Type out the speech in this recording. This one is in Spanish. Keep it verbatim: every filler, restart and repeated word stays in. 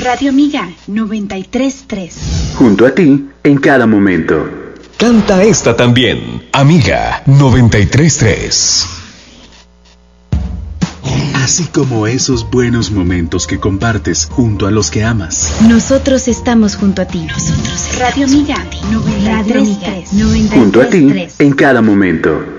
Radio Amiga noventa y tres punto tres. Junto a ti en cada momento. Canta esta también, Amiga noventa y tres punto tres. Así como esos buenos momentos que compartes junto a los que amas. Nosotros estamos junto a ti. Nosotros Radio Amiga noventa y tres punto tres. Junto a ti en cada momento.